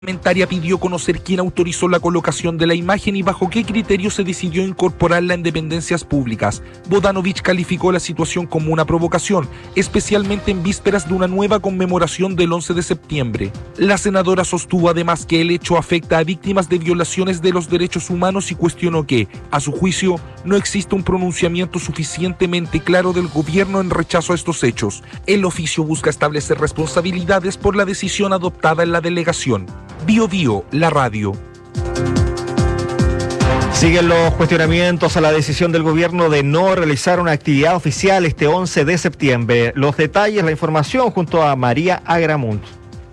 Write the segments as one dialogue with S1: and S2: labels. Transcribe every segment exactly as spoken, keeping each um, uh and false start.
S1: parlamentaria pidió conocer quién autorizó la colocación de la imagen y bajo qué criterio se decidió incorporarla en dependencias públicas. Bodanovich calificó la situación como una provocación, especialmente en vísperas de una nueva conmemoración del once de septiembre. La senadora sostuvo además que el hecho afecta a víctimas de violaciones de los derechos humanos y cuestionó que, a su juicio, no existe un pronunciamiento suficientemente claro del gobierno en rechazo a estos hechos. El oficio busca establecer responsabilidades por la decisión adoptada en la delegación. Bio Bio, la radio.
S2: Siguen los cuestionamientos a la decisión del gobierno de no realizar una actividad oficial este once de septiembre. Los detalles, la información junto a María Agramunt.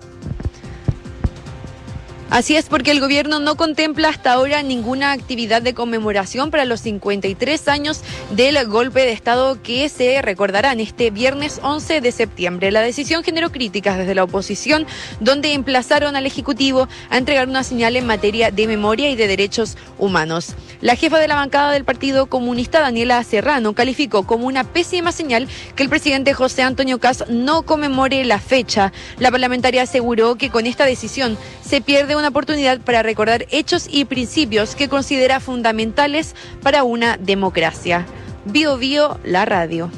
S3: Así es, porque el gobierno no contempla hasta ahora ninguna actividad de conmemoración para los cincuenta y tres años del golpe de Estado que se recordarán este viernes once de septiembre. La decisión generó críticas desde la oposición, donde emplazaron al Ejecutivo a entregar una señal en materia de memoria y de derechos humanos. La jefa de la bancada del Partido Comunista, Daniela Serrano, calificó como una pésima señal que el presidente José Antonio Kast no conmemore la fecha. La parlamentaria aseguró que con esta decisión se pierde una oportunidad para recordar hechos y principios que considera fundamentales para una democracia. Bio Bio, la radio.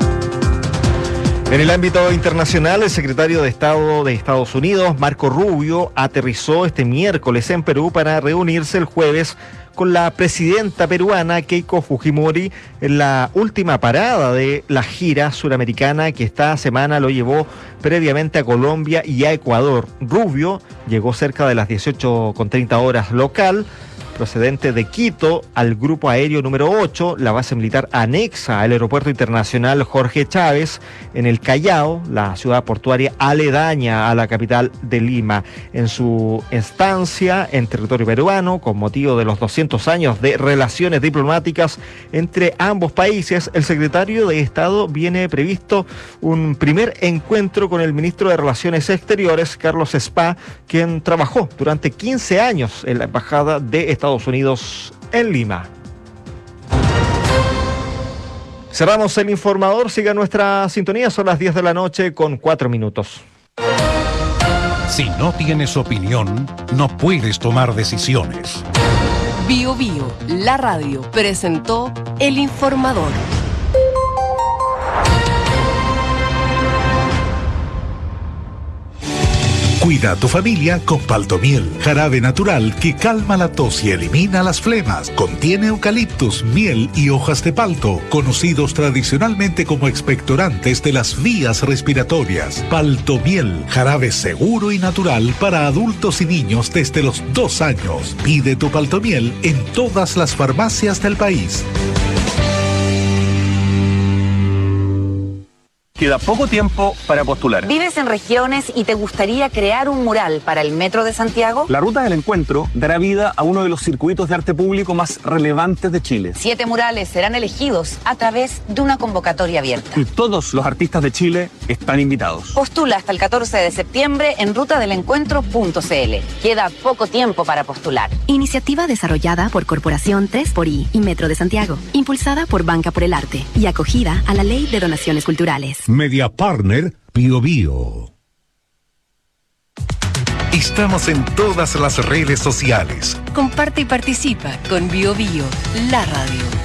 S2: En el ámbito internacional, el secretario de Estado de Estados Unidos, Marco Rubio, aterrizó este miércoles en Perú para reunirse el jueves con la presidenta peruana Keiko Fujimori en la última parada de la gira suramericana que esta semana lo llevó previamente a Colombia y a Ecuador. Rubio llegó cerca de las dieciocho con treinta horas local, procedente de Quito, al grupo aéreo número ocho, la base militar anexa al aeropuerto internacional Jorge Chávez, en el Callao, la ciudad portuaria aledaña a la capital de Lima. En su estancia en territorio peruano, con motivo de los doscientos años de relaciones diplomáticas entre ambos países, el secretario de Estado viene previsto un primer encuentro con el ministro de Relaciones Exteriores, Carlos Spa, quien trabajó durante quince años en la embajada de Estados Estados Unidos en Lima. Cerramos el informador, siga nuestra sintonía, son las diez de la noche con cuatro minutos.
S4: Si no tienes opinión, no puedes tomar decisiones.
S5: Bio Bio, la radio, presentó el informador.
S4: Cuida a tu familia con Paltomiel, jarabe natural que calma la tos y elimina las flemas. Contiene eucaliptus, miel y hojas de palto, conocidos tradicionalmente como expectorantes de las vías respiratorias. Paltomiel, jarabe seguro y natural para adultos y niños desde los dos años. Pide tu Paltomiel en todas las farmacias del país.
S6: Queda poco tiempo para postular.
S7: ¿Vives en regiones y te gustaría crear un mural para el Metro de Santiago?
S6: La Ruta del Encuentro dará vida a uno de los circuitos de arte público más relevantes de Chile.
S7: Siete murales serán elegidos a través de una convocatoria abierta.
S6: Y todos los artistas de Chile están invitados.
S7: Postula hasta el catorce de septiembre en ruta del encuentro punto c l. Queda poco tiempo para postular.
S8: Iniciativa desarrollada por Corporación tres por I y Metro de Santiago. Impulsada por Banca por el Arte y acogida a la Ley de Donaciones Culturales.
S4: Media Partner Bio Bio. Estamos en todas las redes sociales.
S5: Comparte y participa con Bio Bio, la radio.